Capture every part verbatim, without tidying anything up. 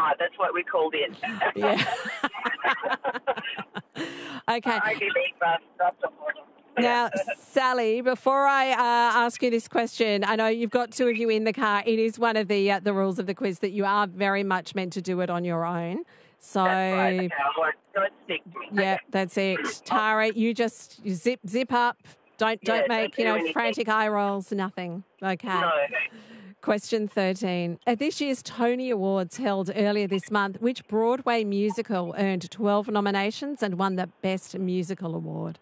smart. That's what we called in. Yeah. Okay. Ivy League bus, that's a portal. Now, Sally, before I uh, ask you this question, I know you've got two of you in the car. It is one of the uh, the rules of the quiz that you are very much meant to do it on your own. So, That's right. Okay, I won't, don't stick to me. yeah, Okay. that's it. Tara, you just you zip zip up. Don't Yeah, don't don't make do you know anything. frantic eye rolls. Nothing. Okay. No. Question thirteen. At this year's Tony Awards held earlier this month, which Broadway musical earned twelve nominations and won the Best Musical Award?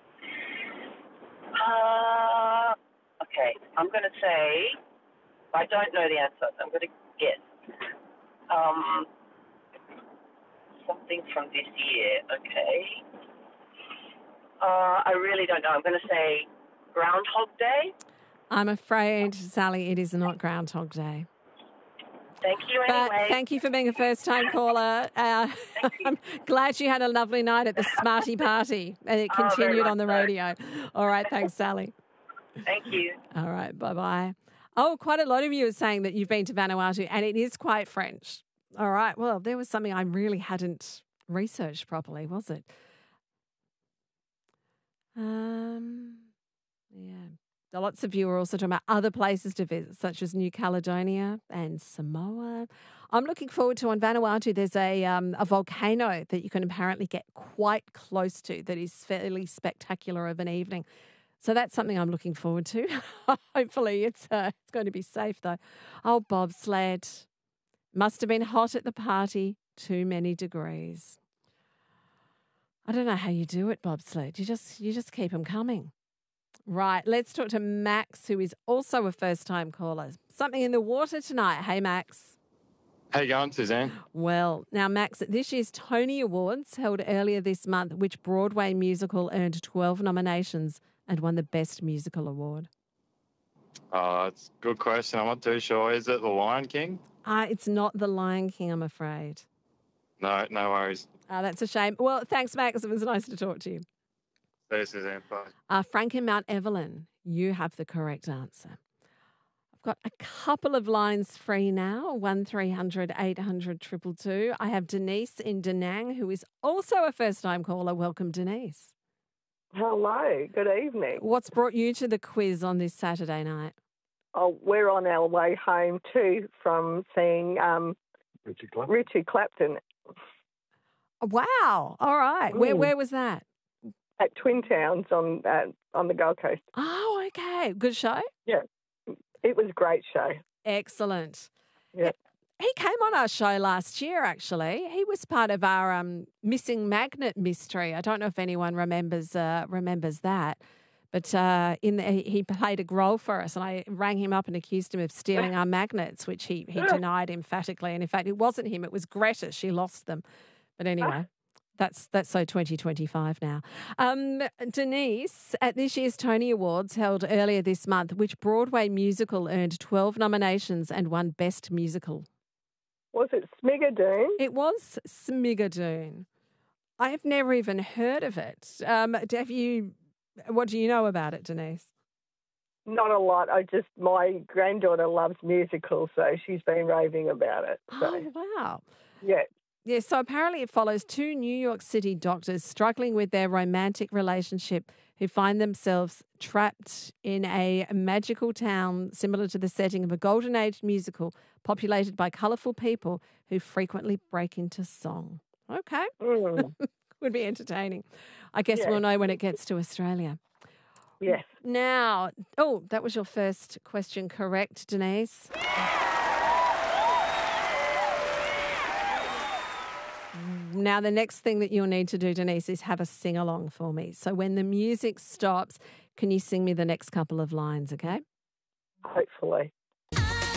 Uh, okay, I'm going to say, I don't know the answer. I'm going to guess. Um, something from this year, okay. Uh, I really don't know. I'm going to say Groundhog Day. I'm afraid, Sally, it is not Groundhog Day. Thank you But anyway. thank you for being a first-time caller. Uh, I'm glad you had a lovely night at the Smarty Party and it Oh, very continued much on the so. radio. All right, thanks, Sally. Thank you. All right, bye-bye. Oh, quite a lot of you are saying that you've been to Vanuatu and it is quite French. All right, well, there was something I really hadn't researched properly, was it? Um, yeah. Lots of you are also talking about other places to visit, such as New Caledonia and Samoa. I'm looking forward to on Vanuatu, there's a um, a volcano that you can apparently get quite close to that is fairly spectacular of an evening. So that's something I'm looking forward to. Hopefully it's uh, it's going to be safe though. Oh, bobsled. Must have been hot at the party, too many degrees. I don't know how you do it, bobsled. You just you just keep them coming. Right, let's talk to Max, who is also a first-time caller. Something in the water tonight. Hey, Max. How you going, Suzanne? Well, now, Max, at this year's Tony Awards held earlier this month, which Broadway musical earned twelve nominations and won the Best Musical Award? Oh, it's a good question. I'm not too sure. Is it The Lion King? Uh, it's not The Lion King, I'm afraid. No, no worries. Uh, that's a shame. Well, thanks, Max. It was nice to talk to you. See you, Suzanne. Bye. Uh, Frank in Mount Evelyn, you have the correct answer. I've got a couple of lines free now, one three hundred eight hundred two two two. I have Denise in Da Nang, who is also a first-time caller. Welcome, Denise. Hello, good evening. What's brought you to the quiz on this Saturday night? Oh, we're on our way home too from seeing um, Richard Clapton. Richard Clapton Wow. All right. Where Mm. where was that? at Twin Towns on uh, on the Gold Coast. Oh, okay. Good show? Yeah, it was a great show. Excellent. Yeah. He came on our show last year, actually. He was part of our um, missing magnet mystery. I don't know if anyone remembers uh, remembers that. But uh, in the, he played a role for us, and I rang him up and accused him of stealing our magnets, which he, he denied emphatically. And in fact, it wasn't him; it was Greta. She lost them. But anyway, that's that's so twenty twenty-five now. Um, Denise, at this year's Tony Awards held earlier this month, which Broadway musical earned twelve nominations and won Best Musical? Was it Smigadoon? It was Smigadoon. I've never even heard of it. Um, have you? What do you know about it, Denise? Not a lot. I just my granddaughter loves musicals, so she's been raving about it. So, Oh, wow. yeah. Yeah, so apparently it follows two New York City doctors struggling with their romantic relationship who find themselves trapped in a magical town similar to the setting of a Golden Age musical populated by colourful people who frequently break into song. Okay. Mm. Would be entertaining. I guess Yeah. we'll know when it gets to Australia. Yes. Now, oh, that was your first question correct, Denise. Now, the next thing that you'll need to do, Denise, is have a sing-along for me. So when the music stops, can you sing me the next couple of lines, okay? Hopefully.